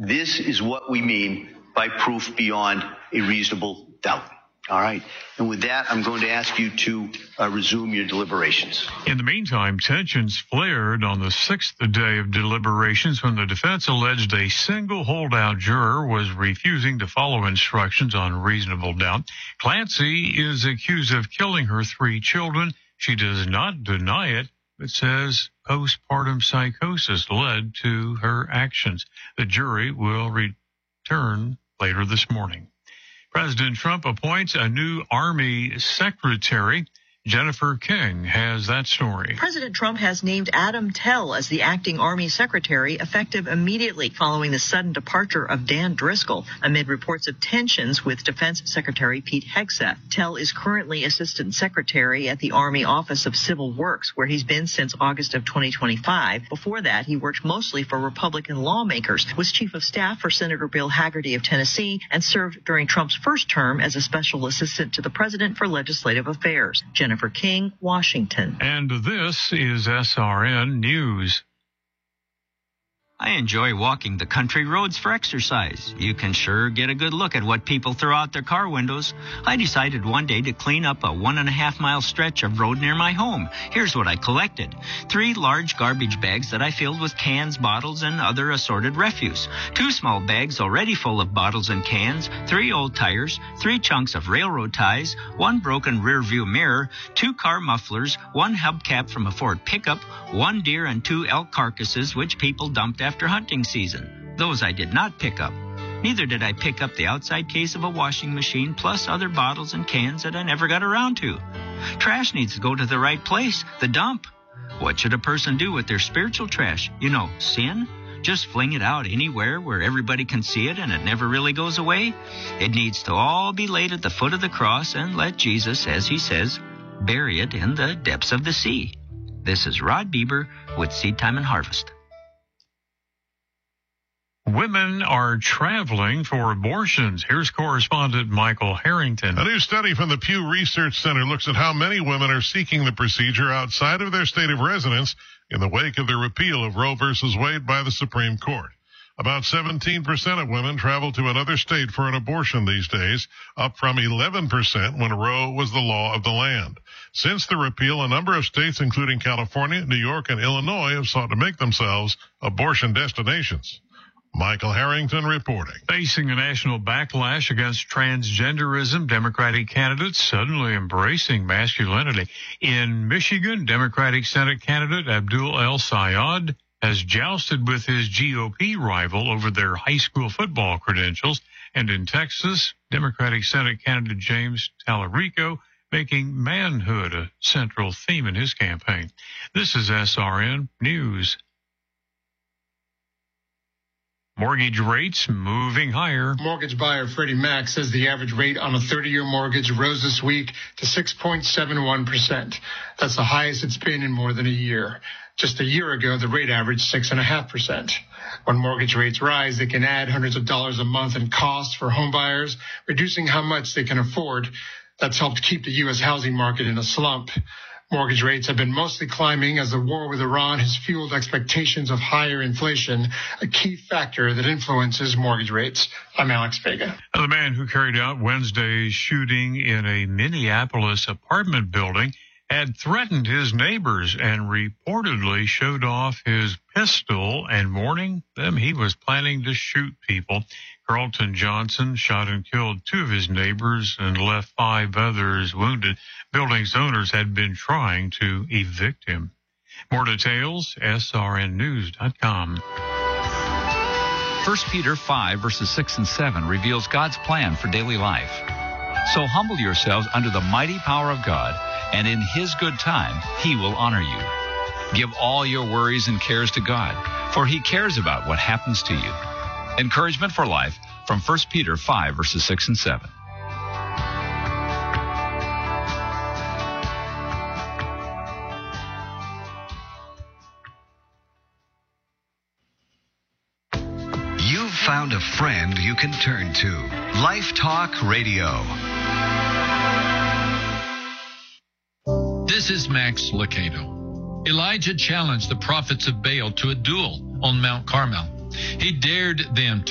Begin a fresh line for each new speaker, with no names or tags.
This is what we mean by proof beyond a reasonable doubt. All right. And with that, I'm going to ask you to resume your deliberations.
In the meantime, tensions flared on the sixth day of deliberations when the defense alleged a single holdout juror was refusing to follow instructions on reasonable doubt. Clancy is accused of killing her 3 children. She does not deny it, but says postpartum psychosis led to her actions. The jury will return later this morning. President Trump appoints a new Army secretary. Jennifer King has that story.
President Trump has named Adam Tell as the acting Army secretary, effective immediately following the sudden departure of Dan Driscoll amid reports of tensions with Defense Secretary Pete Hegseth. Tell is currently assistant secretary at the Army Office of Civil Works, where he's been since August of 2025. Before that, he worked mostly for Republican lawmakers, was chief of staff for Senator Bill Hagerty of Tennessee, and served during Trump's first term as a special assistant to the president for legislative affairs. Jennifer King, Washington.
And this is SRN News.
I enjoy walking the country roads for exercise. You can sure get a good look at what people throw out their car windows. I decided one day to clean up a 1.5-mile stretch of road near my home. Here's what I collected. 3 large garbage bags that I filled with cans, bottles, and other assorted refuse. 2 small bags already full of bottles and cans. 3 old tires. 3 chunks of railroad ties. 1 broken rear view mirror. 2 car mufflers. 1 hubcap from a Ford pickup. 1 deer and 2 elk carcasses, which people dumped after hunting season. Those I did not pick up. Neither did I pick up the outside case of a washing machine, plus other bottles and cans that I never got around to. Trash needs to go to the right place, the dump. What should a person do with their spiritual trash? You know, sin? Just fling it out anywhere where everybody can see it and it never really goes away? It needs to all be laid at the foot of the cross and let Jesus, as he says, bury it in the depths of the sea. This is Rod Bieber with Seed Time and Harvest.
Women are traveling for abortions. Here's correspondent Michael Harrington.
A new study from the Pew Research Center looks at how many women are seeking the procedure outside of their state of residence in the wake of the repeal of Roe v. Wade by the Supreme Court. About 17% of women travel to another state for an abortion these days, up from 11% when Roe was the law of the land. Since the repeal, a number of states, including California, New York, and Illinois, have sought to make themselves abortion destinations. Michael Harrington reporting.
Facing a national backlash against transgenderism, Democratic candidates suddenly embracing masculinity. In Michigan, Democratic Senate candidate Abdul El-Sayed has jousted with his GOP rival over their high school football credentials. And in Texas, Democratic Senate candidate James Tallarico making manhood a central theme in his campaign. This is SRN News. Mortgage rates moving higher.
Mortgage buyer Freddie Mac says the average rate on a 30-year mortgage rose this week to 6.71%. That's the highest it's been in more than a year. Just a year ago, the rate averaged 6.5%. When mortgage rates rise, they can add hundreds of dollars a month in costs for home buyers, reducing how much they can afford. That's helped keep the U.S. housing market in a slump. Mortgage rates have been mostly climbing as the war with Iran has fueled expectations of higher inflation, a key factor that influences mortgage rates. I'm Alex Vega.
The man who carried out Wednesday's shooting in a Minneapolis apartment building had threatened his neighbors and reportedly showed off his pistol and warning them he was planning to shoot people. Carlton Johnson shot and killed 2 of his neighbors and left 5 others wounded. Building's owners had been trying to evict him. More details, srnnews.com.
1 Peter 5, verses 6 and 7 reveals God's plan for daily life. So humble yourselves under the mighty power of God, and in His good time, He will honor you. Give all your worries and cares to God, for He cares about what happens to you. Encouragement for life from 1 Peter 5, verses 6 and 7.
You've found a friend you can turn to. Life Talk Radio.
This is Max Lucado. Elijah challenged the prophets of Baal to a duel on Mount Carmel. He dared them